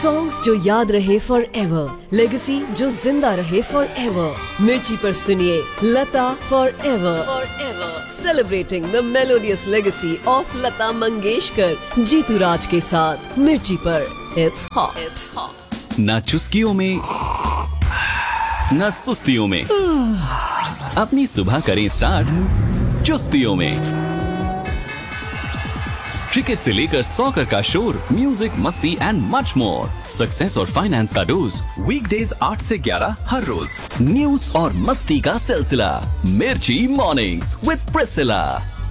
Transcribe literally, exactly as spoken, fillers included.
Songs जो याद रहे फॉर एवर, लेगेसी जो जिंदा रहे फॉर एवर। मिर्ची पर सुनिए लता for ever, for ever celebrating the melodious legacy of Lata Mangeshkar, Jitu राज के साथ। मिर्ची पर इट्स हॉट, इट्स हॉट। ना चुस्कियों में ना सुस्तियों में, अपनी सुबह करें स्टार्ट चुस्तियों में। क्रिकेट से लेकर सॉकर का शोर, म्यूजिक, मस्ती एंड मच मोर। सक्सेस और फाइनेंस का डोज, वीकडेज आठ से ग्यारह हर रोज। न्यूज और मस्ती का सिलसिला, मिर्ची मॉर्निंग्स विद प्रिसिला।